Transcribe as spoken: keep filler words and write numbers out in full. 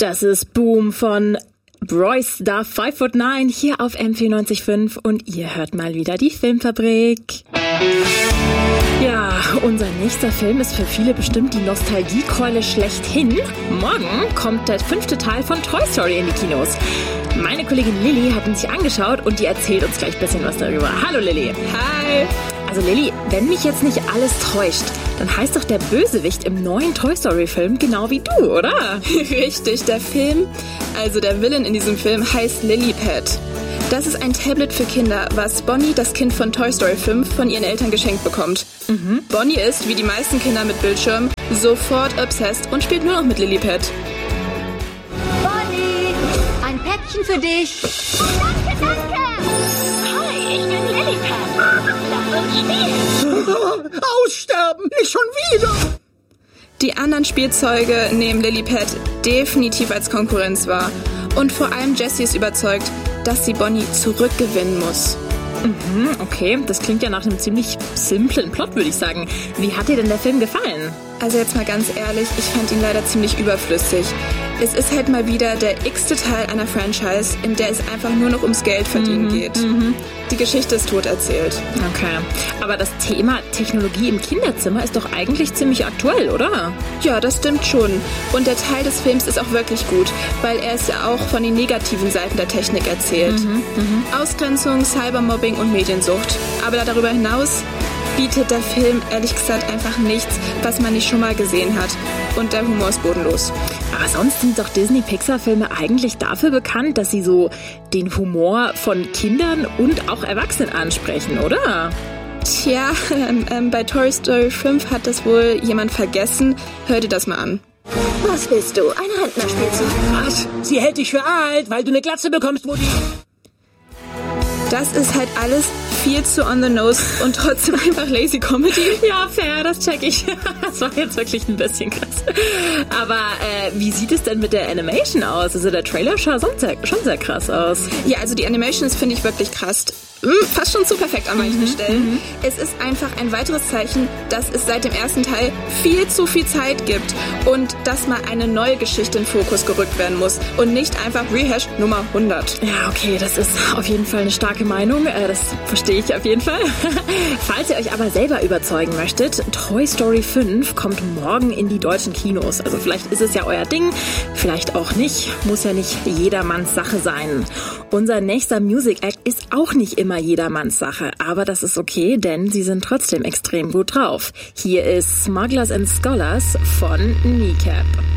Das ist Boom von Royce da five foot nine hier auf M vierundneunzig Komma fünf und ihr hört mal wieder die Filmfabrik. Ja, unser nächster Film ist für viele bestimmt die Nostalgiekeule schlechthin. Morgen kommt der fünfte Teil von Toy Story in die Kinos. Meine Kollegin Lilly hat ihn sich angeschaut und die erzählt uns gleich ein bisschen was darüber. Hallo Lilly. Hi. Also Lilly, wenn mich jetzt nicht alles täuscht, dann heißt doch der Bösewicht im neuen Toy Story Film genau wie du, oder? Richtig, der Film, also der Villain in diesem Film heißt Lilliput. Das ist ein Tablet für Kinder, was Bonnie, das Kind von Toy Story fünf, von ihren Eltern geschenkt bekommt. Mhm. Bonnie ist, wie die meisten Kinder mit Bildschirm, sofort obsessed und spielt nur noch mit Lilliput. Bonnie, ein Päckchen für dich. Danke, danke. Hi, ich bin Lilliput. Lass uns spielen. Aussterben, nicht schon wieder. Die anderen Spielzeuge nehmen Lilliput definitiv als Konkurrenz wahr. Und vor allem Jessie ist überzeugt, dass sie Bonnie zurückgewinnen muss. Mhm, okay, das klingt ja nach einem ziemlich simplen Plot, würde ich sagen. Wie hat dir denn der Film gefallen? Also jetzt mal ganz ehrlich, ich fand ihn leider ziemlich überflüssig. Es ist halt mal wieder der x-te Teil einer Franchise, in der es einfach nur noch ums Geld verdienen mhm, geht. Mhm. Die Geschichte ist tot erzählt. Okay, aber das Thema Technologie im Kinderzimmer ist doch eigentlich ziemlich aktuell, oder? Ja, das stimmt schon. Und der Teil des Films ist auch wirklich gut, weil er es ja auch von den negativen Seiten der Technik erzählt. Mhm, mh. Ausgrenzung, Cybermobbing und Mediensucht. Aber darüber hinaus bietet der Film ehrlich gesagt einfach nichts, was man nicht schon mal gesehen hat. Und der Humor ist bodenlos. Aber sonst sind doch Disney-Pixar-Filme eigentlich dafür bekannt, dass sie so den Humor von Kindern und auch Erwachsenen ansprechen, oder? Tja, ähm, ähm, bei Toy Story fünf hat das wohl jemand vergessen. Hör dir das mal an. Was willst du? Ein Rentnerspielzeug? Was? Sie hält dich für alt, weil du eine Glatze bekommst, Woody. Das ist halt alles viel zu on the nose und trotzdem einfach lazy Comedy. Ja, fair, das check ich. Das war jetzt wirklich ein bisschen krass. Aber äh, wie sieht es denn mit der Animation aus? Also der Trailer schaut schon sehr, schon sehr krass aus. Ja, also die Animation ist, finde ich, wirklich krass. Hm, fast schon zu perfekt an manchen mhm, Stellen. Mhm. Es ist einfach ein weiteres Zeichen, dass es seit dem ersten Teil viel zu viel Zeit gibt und dass mal eine neue Geschichte in den Fokus gerückt werden muss und nicht einfach Rehash Nummer hundert. Ja, okay, das ist auf jeden Fall eine starke Meinung. Das verstehe ich auf jeden Fall. Falls ihr euch aber selber überzeugen möchtet, Toy Story fünf kommt morgen in die deutschen Kinos. Also vielleicht ist es ja euer Ding, vielleicht auch nicht. Muss ja nicht jedermanns Sache sein. Unser nächster Music Act ist auch nicht immer jedermanns Sache, aber das ist okay, denn sie sind trotzdem extrem gut drauf. Hier ist Smugglers and Scholars von Kneecap.